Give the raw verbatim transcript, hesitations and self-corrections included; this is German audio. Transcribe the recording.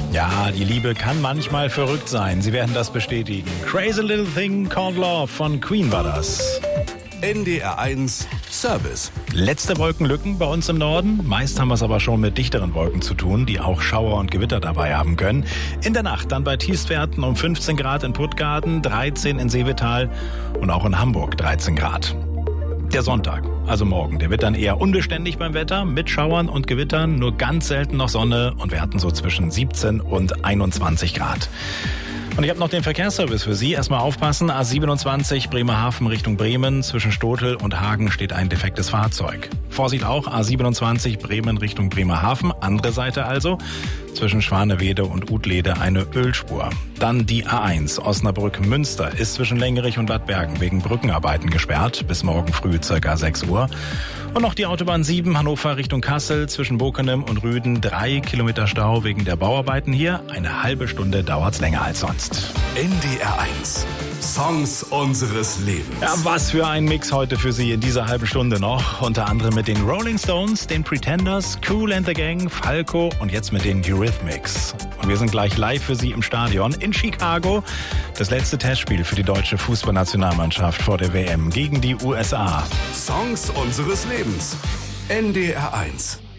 Ja, die Liebe kann manchmal verrückt sein. Sie werden das bestätigen. Crazy Little Thing Called Love von Queen war das. N D R eins Service. Letzte Wolkenlücken bei uns im Norden. Meist haben wir es aber schon mit dichteren Wolken zu tun, die auch Schauer und Gewitter dabei haben können. In der Nacht dann bei Tiefstwerten um fünfzehn Grad in Puttgarden, dreizehn in Seevetal und auch in Hamburg dreizehn Grad. Der Sonntag, also morgen, der wird dann eher unbeständig beim Wetter, mit Schauern und Gewittern, nur ganz selten noch Sonne und wir hatten so zwischen siebzehn und einundzwanzig Grad. Und ich habe noch den Verkehrsservice für Sie. Erstmal aufpassen, A siebenundzwanzig Bremerhaven Richtung Bremen. Zwischen Stotel und Hagen steht ein defektes Fahrzeug. Vorsicht auch, A siebenundzwanzig Bremen Richtung Bremerhaven. Andere Seite also. Zwischen Schwanewede und Utlede eine Ölspur. Dann die A eins Osnabrück-Münster ist zwischen Lengerich und Bad Bergen wegen Brückenarbeiten gesperrt. Bis morgen früh circa sechs Uhr. Und noch die Autobahn sieben Hannover Richtung Kassel zwischen Bokenem und Rüden. Drei Kilometer Stau wegen der Bauarbeiten hier. Eine halbe Stunde dauert's länger als sonst. N D R eins. Songs unseres Lebens. Ja, was für ein Mix heute für Sie in dieser halben Stunde noch. Unter anderem mit den Rolling Stones, den Pretenders, Kool and the Gang, Falco und jetzt mit den Eurythmics. Und wir sind gleich live für Sie im Stadion in Chicago. Das letzte Testspiel für die deutsche Fußballnationalmannschaft vor der W M gegen die U S A. Songs unseres Lebens. N D R eins.